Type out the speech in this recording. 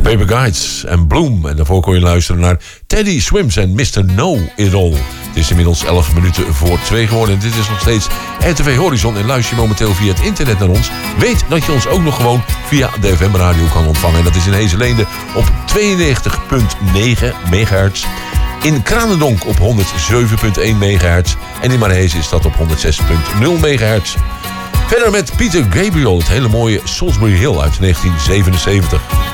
Paper Guides en Bloom. En daarvoor kon je luisteren naar Teddy Swims en Mr. Know It All. Het is inmiddels 11 minuten voor 2 geworden. En dit is nog steeds RTV Horizon. En luister je momenteel via het internet naar ons. Weet dat je ons ook nog gewoon via de FM-radio kan ontvangen. En dat is in Heeseleende op 92,9 megahertz. In Kranendonk op 107,1 megahertz. En in Maarhees is dat op 106,0 megahertz. Verder met Peter Gabriel, het hele mooie Salisbury Hill uit 1977.